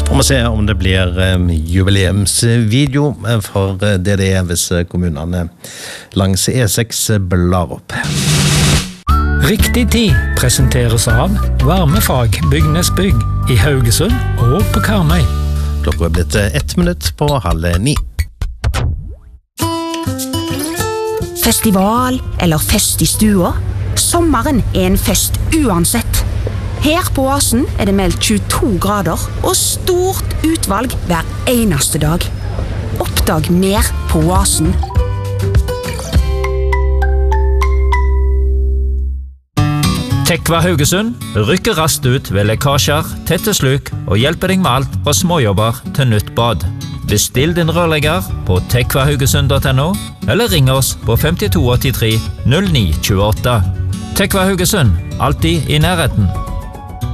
Vi må se om det blir jubileumsvideo for det hvis kommunene langs E6 blar opp. Riktig tid presenteres av Varmefag Bygnesbygg i Haugesund og på Karmøy. Klokka blitt 1 minutt på 8:30. Festival eller fest i stua? Sommeren en fest uansett. Her på Oasen det meldt 22 grader og stort utvalg hver eneste dag. Oppdag mer på Oasen. Tekva Haugesund rykker raskt ut ved lekkasjer, tette sluk og hjelper deg med alt fra småjobber til nytt bad. Bestill din rørlegger på tekvahaugesund.no eller ring oss på 5283 0928. Tekva Haugesund, alltid i nærheten.